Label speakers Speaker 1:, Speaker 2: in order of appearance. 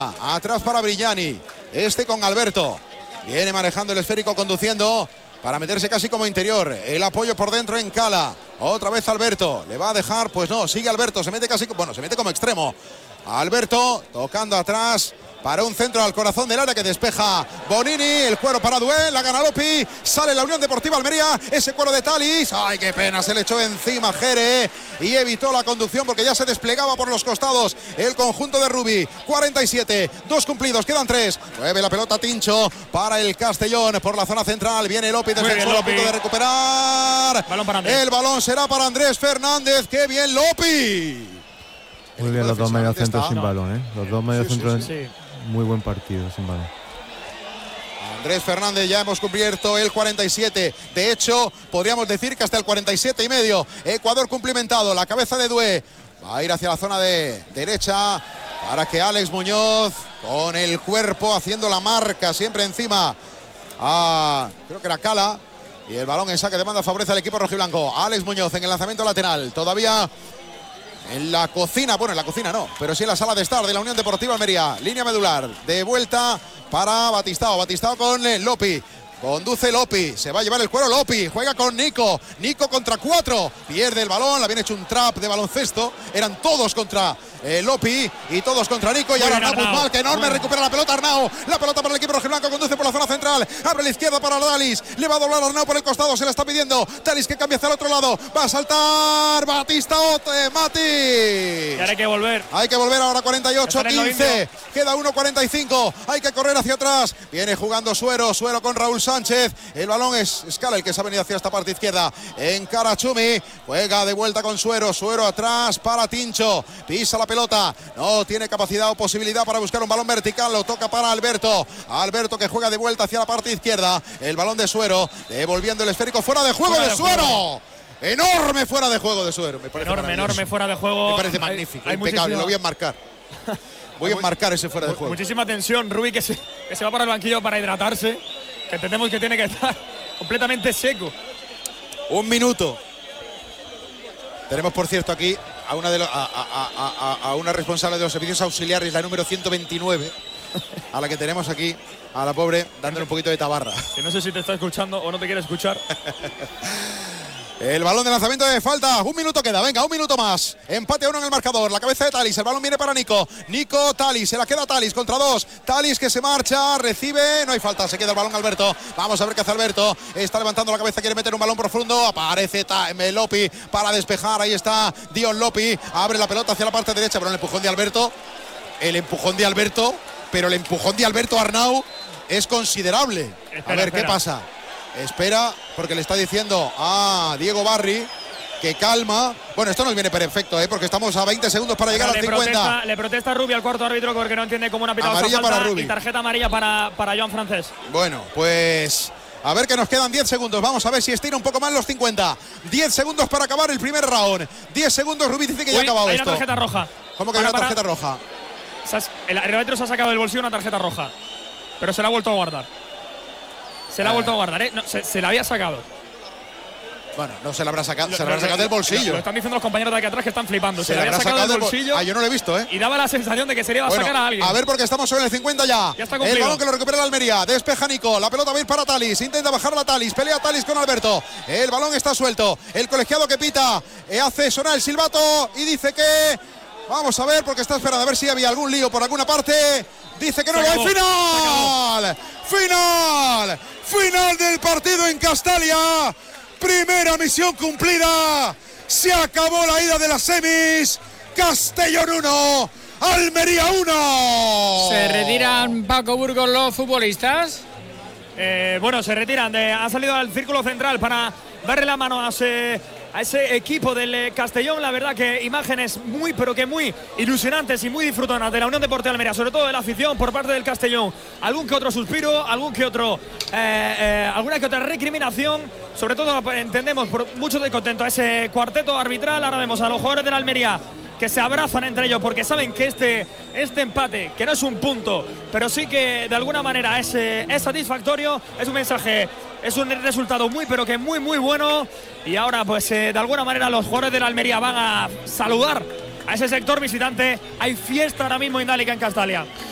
Speaker 1: Atrás para Brignani. Este con Alberto. Viene manejando el esférico, conduciendo para meterse casi como interior. El apoyo por dentro en Cala. Otra vez Alberto. ¿Le va a dejar? Pues no, sigue Alberto. Se mete casi, bueno, se mete como extremo. Alberto tocando atrás para un centro al corazón del área que despeja Bonini. El cuero para Duel, la gana Lopi. Sale la Unión Deportiva Almería. Ese cuero de Talis. Ay, qué pena, se le echó encima Jere y evitó la conducción porque ya se desplegaba por los costados el conjunto de Rubi. 47, 2 cumplidos, quedan 3. Mueve la pelota Tincho para el Castellón por la zona central. Viene Lopi desde el suelo a punto de recuperar.
Speaker 2: Balón para Andrés.
Speaker 1: El balón será para Andrés Fernández. ¡Qué bien Lopi!
Speaker 3: Muy bien los dos mediocentros sin balón, ¿eh? Los dos mediocentros,
Speaker 2: sí.
Speaker 3: Muy buen partido sin balón.
Speaker 1: Andrés Fernández, ya hemos cubierto el 47. De hecho, podríamos decir que hasta el 47 y medio. Ecuador cumplimentado, la cabeza de Dué. Va a ir hacia la zona de derecha para que Alex Muñoz, con el cuerpo, haciendo la marca siempre encima a, creo que era Cala. Y el balón en saque de banda favorece al equipo rojiblanco. Alex Muñoz en el lanzamiento lateral. Todavía en la cocina, bueno, en la cocina no, pero sí en la sala de estar de la Unión Deportiva Almería. Línea medular, de vuelta para Batistao. Batistao con Lopi. Conduce Lopi, se va a llevar el cuero Lopi, juega con Nico. Nico contra 4, pierde el balón, le habían hecho un trap de baloncesto. Eran todos contra Lopi y todos contra Nico. Y ahora Arnau Guzmán, que enorme, recupera la pelota Arnau. La pelota para el equipo rojiblanco, conduce por la zona central. Abre a la izquierda para Talis, le va a doblar Arnau por el costado, se la está pidiendo. Talis que cambia hacia el otro lado, va a saltar Batistao, Mati.
Speaker 2: Y ahora hay que volver.
Speaker 1: Hay que volver ahora, 48-15. Queda 1-45. Hay que correr hacia atrás. Viene jugando Suero con Raúl Sánchez. El balón es Scala el que se ha venido hacia esta parte izquierda. En Carachumi. Juega de vuelta con Suero. Suero atrás para Tincho. Pisa la pelota. No tiene capacidad o posibilidad para buscar un balón vertical. Lo toca para Alberto. Alberto que juega de vuelta hacia la parte izquierda. El balón de Suero. Devolviendo el esférico. Fuera de juego de Suero. Enorme fuera de juego de Suero. Me parece
Speaker 2: enorme fuera de juego.
Speaker 1: Me parece magnífico, impecable. Lo voy a enmarcar. Voy a enmarcar ese fuera de juego.
Speaker 2: Muchísima tensión. Rubi que se va para el banquillo para hidratarse. Que entendemos que tiene que estar completamente seco.
Speaker 1: 1 minuto. Tenemos, por cierto, aquí a una responsable de los servicios auxiliares, la número 129, a la que tenemos aquí, a la pobre, dándole un poquito de tabarra.
Speaker 2: Que no sé si te está escuchando o no te quiere escuchar.
Speaker 1: El balón de lanzamiento de falta. 1 minuto queda. Venga, 1 minuto más. Empate a 1 en el marcador. La cabeza de Talis. El balón viene para Nico. Nico, Talis. Se la queda Talis contra 2. Talis que se marcha. Recibe. No hay falta. Se queda el balón Alberto. Vamos a ver qué hace Alberto. Está levantando la cabeza. Quiere meter un balón profundo. Aparece Lopi para despejar. Ahí está Dion Lopi. Abre la pelota hacia la parte derecha. Pero el empujón de Alberto. Pero el empujón de Alberto Arnau es considerable. Espera. ¿Qué pasa? Espera, porque le está diciendo a Diego Barri que calma. Bueno, esto nos viene perfecto, porque estamos a 20 segundos para llegar a 50.
Speaker 2: Le protesta Rubi al cuarto árbitro porque no entiende cómo una pitado
Speaker 1: amarilla
Speaker 2: esa falta,
Speaker 1: para Rubi.
Speaker 2: y tarjeta amarilla para Joan Francés.
Speaker 1: Bueno, pues a ver que nos quedan 10 segundos. Vamos a ver si estira un poco más los 50. 10 segundos para acabar el primer round. 10 segundos, Rubi dice que ya ha acabado esto.
Speaker 2: Hay una tarjeta roja.
Speaker 1: ¿Cómo que hay una tarjeta roja?
Speaker 2: El árbitro se ha sacado del bolsillo una tarjeta roja, pero se la ha vuelto a guardar. Se la ha vuelto a guardar, ¿eh? No, se la había sacado.
Speaker 1: Bueno, no se la habrá sacado, se la habrá sacado del bolsillo.
Speaker 2: Lo están diciendo los compañeros de aquí atrás que están flipando. Se la había sacado del bolsillo.
Speaker 1: Ah, yo no lo he visto, ¿eh?
Speaker 2: Y daba la sensación de que se le iba a sacar a alguien.
Speaker 1: A ver, porque estamos sobre el 50 ya.
Speaker 2: Ya está cumplido.
Speaker 1: El balón que lo recupera la Almería. Despeja Nico. La pelota va a ir para Talis. Intenta bajar la Talis. Pelea Talis con Alberto. El balón está suelto. El colegiado que pita hace sonar el silbato y dice que… Vamos a ver, porque está esperando a ver si había algún lío por alguna parte. Dice que no lo hay. ¡Final! ¡Final! ¡Final del partido en Castalia! Primera misión cumplida. Se acabó la ida de las semis. Castellón 1, Almería 1.
Speaker 4: ¿Se retiran Paco Burgos los futbolistas?
Speaker 2: Bueno, se retiran. Han salido al círculo central para darle la mano a ese equipo del Castellón. La verdad que imágenes muy, pero que muy ilusionantes y muy disfrutonas de la Unión Deportiva Almería, sobre todo de la afición por parte del Castellón. Algún que otro suspiro, alguna que otra recriminación, sobre todo entendemos por mucho descontento a ese cuarteto arbitral. Ahora vemos a los jugadores de la Almería que se abrazan entre ellos porque saben que este empate, que no es un punto, pero sí que de alguna manera es satisfactorio, es un mensaje, es un resultado muy, pero que muy, muy bueno. Y ahora pues de alguna manera los jugadores de la Almería van a saludar a ese sector visitante. Hay fiesta ahora mismo en Indálica, en Castalia.